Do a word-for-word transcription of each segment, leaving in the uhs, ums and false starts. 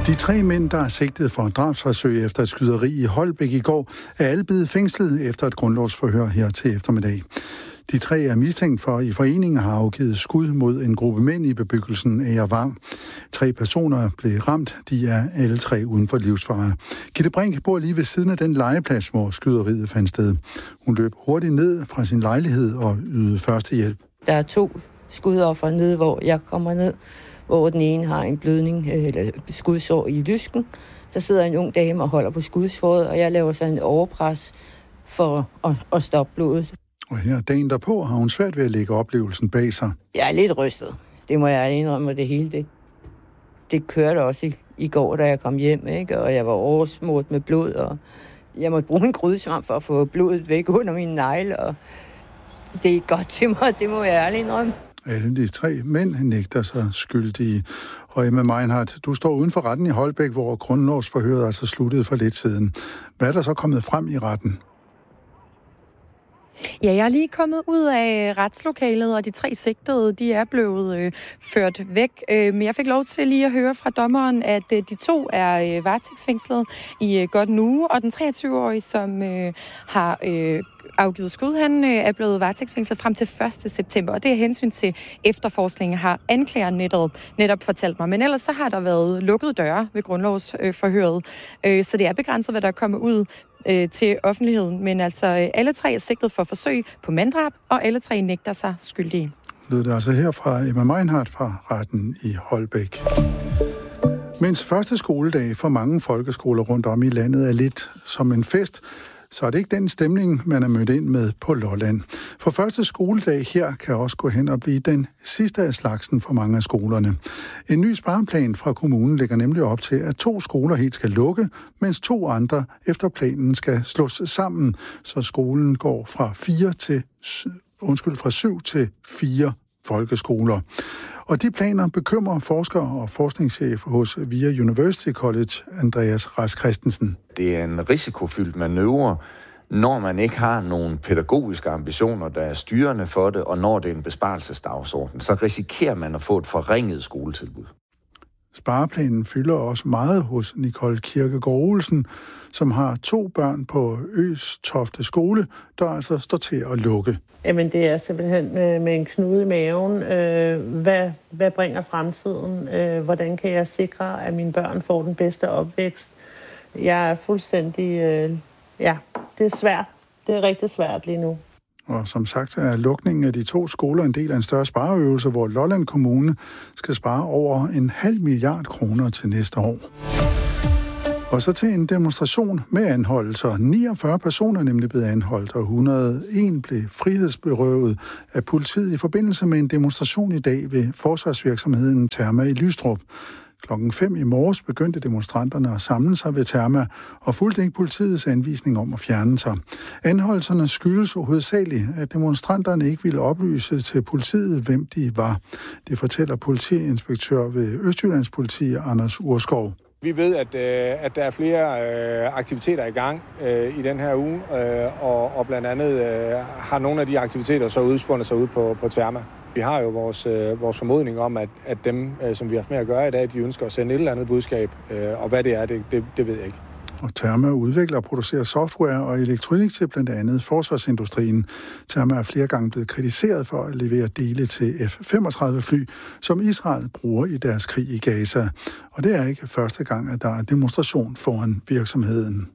De tre mænd, der er sigtet for drabsforsøg efter et skyderi i Holbæk i går, er alle blevet fængslet efter et grundlovsforhør her til eftermiddag. De tre er mistænkt for i foreningen har afgivet skud mod en gruppe mænd i bebyggelsen Agervang. Tre personer blev ramt. De er alle tre uden for livsfare. Gitte Brink bor lige ved siden af den legeplads, hvor skyderiet fandt sted. Hun løb hurtigt ned fra sin lejlighed og ydede førstehjælp. Der er to skudoffer nede, hvor jeg kommer ned, hvor den ene har en blødning eller skudsår i lysken. Der sidder en ung dame og holder på skudsåret, og jeg laver så en overpres for at, at stoppe blodet. Og her dagen derpå har hun svært ved at lægge oplevelsen bag sig. Jeg er lidt rystet. Det må jeg indrømme, det hele det. Det kørte også i, i går, da jeg kom hjem, ikke? Og jeg var oversmurt med blod, og jeg måtte bruge en grydesvamp for at få blodet væk under mine negle, og det er godt til mig, det må jeg ærligt indrømme. Alle de tre mænd nægter sig skyldige. Og Emma Meinhardt, du står uden for retten i Holbæk, hvor grundlovsforhøret altså sluttede for lidt siden. Hvad er der så kommet frem i retten? Ja, jeg er lige kommet ud af retslokalet, og de tre sigtede, de er blevet øh, ført væk. Øh, men jeg fik lov til lige at høre fra dommeren, at øh, de to er øh, varetægtsfængslet i øh, godt en uge, og den treogtyve-årige, som øh, har øh, afgivet skud, han øh, er blevet varetægtsfængslet frem til første september, og det er hensyn til efterforskningen, har anklageren netop, netop fortalt mig. Men ellers så har der været lukkede døre ved grundlovsforhøret, øh, så det er begrænset, hvad der er kommet ud øh, til offentligheden. Men altså, øh, alle tre er sigtet for forsøg på manddrab, og alle tre nægter sig skyldige. Lød det altså her fra Emma Meinhardt fra retten i Holbæk. Mens første skoledag for mange folkeskoler rundt om i landet er lidt som en fest, så er det ikke den stemning, man er mødt ind med på Lolland. For første skoledag her kan også gå hen og blive den sidste af slagsen for mange af skolerne. En ny spareplan fra kommunen lægger nemlig op til, at to skoler helt skal lukke, mens to andre efter planen skal slås sammen, så skolen går fra fire til undskyld, fra syv til fire folkeskoler. Og de planer bekymrer forsker og forskningschef hos V I A University College, Andreas Rask Christensen. Det er en risikofyldt manøvre, når man ikke har nogle pædagogiske ambitioner, der er styrende for det, og når det er en besparelsesdagsorden, så risikerer man at få et forringet skoletilbud. Spareplanen fylder også meget hos Nicole Kirkegaard Olsen, som har to børn på Østofte skole, der altså står til at lukke. Jamen det er simpelthen med, med en knude i maven. Øh, hvad, hvad bringer fremtiden? Øh, hvordan kan jeg sikre, at mine børn får den bedste opvækst? Jeg er fuldstændig... Øh, ja, det er svært. Det er rigtig svært lige nu. Og som sagt er lukningen af de to skoler en del af en større spareøvelse, hvor Lolland Kommune skal spare over en halv milliard kroner til næste år. Og så til en demonstration med anholdelser. niogfyrre personer er nemlig blevet anholdt, og et hundrede og en blev frihedsberøvet af politiet i forbindelse med en demonstration i dag ved forsvarsvirksomheden Therma i Lystrup. Klokken fem i morges begyndte demonstranterne at samle sig ved Therma og fulgte ikke politiets anvisning om at fjerne sig. Anholdelserne skyldes hovedsageligt, at demonstranterne ikke ville oplyse til politiet, hvem de var. Det fortæller politiinspektør ved Østjyllands Politi, Anders Urskov. Vi ved, at, at der er flere aktiviteter i gang i den her uge, og, og blandt andet har nogle af de aktiviteter så udspundet sig ud på, på Therma. Vi har jo vores, vores formodning om, at, at dem, som vi har haft med at gøre i dag, de ønsker at sende et eller andet budskab, og hvad det er, det, det, det ved jeg ikke. Og Therma udvikler og producerer software og elektronik til blandt andet forsvarsindustrien. Therma er flere gange blevet kritiseret for at levere dele til F femogtredive fly, som Israel bruger i deres krig i Gaza. Og det er ikke første gang, at der er demonstration foran virksomheden.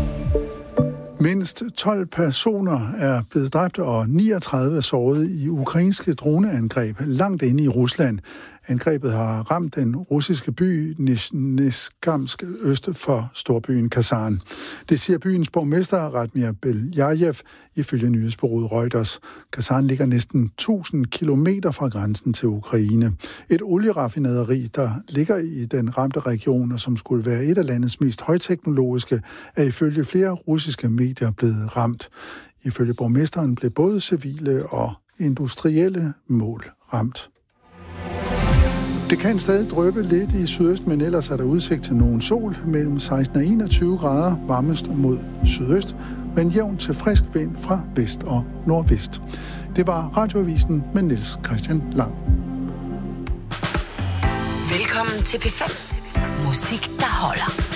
Mindst tolv personer er blevet dræbt og niogtredive er såret i ukrainske droneangreb langt inde i Rusland. Angrebet har ramt den russiske by Nizhnekamsk øst for storbyen Kazan. Det siger byens borgmester Radmir Beljajev ifølge nyhedsbureauet Reuters. Kazan ligger næsten tusind kilometer fra grænsen til Ukraine. Et olieraffinaderi, der ligger i den ramte region, og som skulle være et af landets mest højteknologiske, er ifølge flere russiske medier blevet ramt. Ifølge borgmesteren blev både civile og industrielle mål ramt. Det kan stadig dryppe lidt i sydøst, men ellers er der udsigt til nogen sol mellem seksten og enogtyve grader, varmest mod sydøst, men jævn til frisk vind fra vest og nordvest. Det var Radioavisen med Niels Christian Lang. Velkommen til P fem. Musik, der holder.